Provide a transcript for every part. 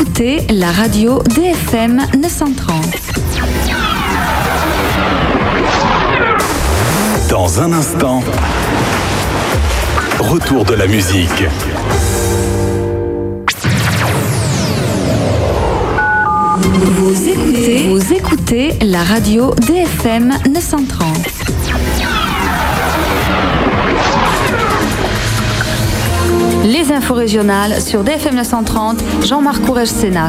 écoutez la radio DFM 930. Dans un instant, retour de la musique. Vous écoutez la radio DFM 930. Les infos régionales sur DFM 930, Jean-Marc Courrèges-Sénac.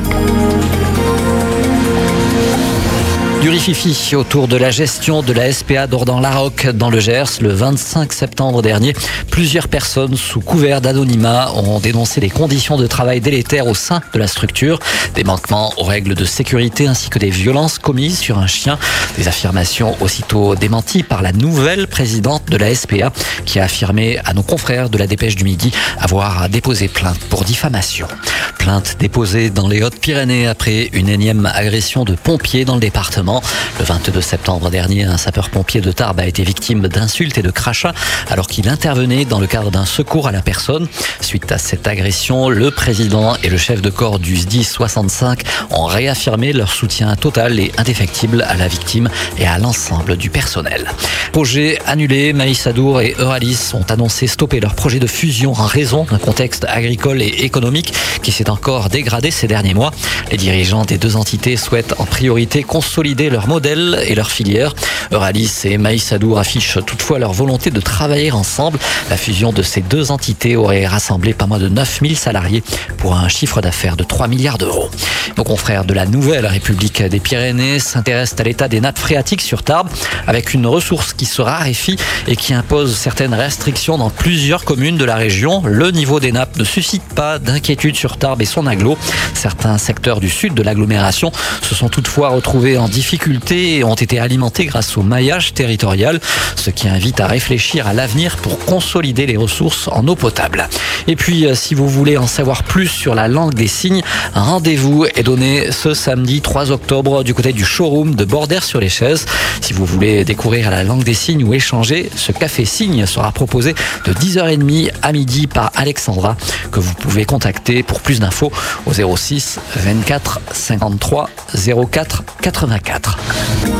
Du rififi autour de la gestion de la SPA d'Ordan-la-Roque dans le Gers. Le 25 septembre dernier, plusieurs personnes sous couvert d'anonymat ont dénoncé des conditions de travail délétères au sein de la structure, des manquements aux règles de sécurité ainsi que des violences commises sur un chien. Des affirmations aussitôt démenties par la nouvelle présidente de la SPA qui a affirmé à nos confrères de la Dépêche du Midi avoir déposé plainte pour diffamation. Plainte déposée dans les Hautes-Pyrénées après une énième agression de pompiers dans le département. Le 22 septembre dernier, un sapeur-pompier de Tarbes a été victime d'insultes et de crachats alors qu'il intervenait dans le cadre d'un secours à la personne. Suite à cette agression, le président et le chef de corps du SDIS 65 ont réaffirmé leur soutien total et indéfectible à la victime et à l'ensemble du personnel. Projet annulé, Maïs Adour et Euralis ont annoncé stopper leur projet de fusion en raison d'un contexte agricole et économique qui s'est encore dégradé ces derniers mois. Les dirigeants des deux entités souhaitent en priorité consolider leur modèle et leur filière. Euralis et Maïs Adour affichent toutefois leur volonté de travailler ensemble. La fusion de ces deux entités aurait rassemblé pas moins de 9000 salariés pour un chiffre d'affaires de 3 milliards d'euros. Nos confrères de la Nouvelle République des Pyrénées s'intéressent à l'état des nappes phréatiques sur Tarbes avec une ressource qui se raréfie et qui impose certaines restrictions dans plusieurs communes de la région. Le niveau des nappes ne suscite pas d'inquiétude sur Tarbes et son agglo. Certains secteurs du sud de l'agglomération se sont toutefois retrouvés en difficulté et ont été alimentés grâce au maillage territorial, ce qui invite à réfléchir à l'avenir pour consolider les ressources en eau potable. Et puis, si vous voulez en savoir plus sur la langue des signes, un rendez-vous est donné ce samedi 3 octobre du côté du showroom de Bordères-sur-les-Chaises. Si vous voulez découvrir la langue des signes ou échanger, ce café signe sera proposé de 10h30 à midi par Alexandra, que vous pouvez contacter pour plus d'infos au 06 24 53 04 84.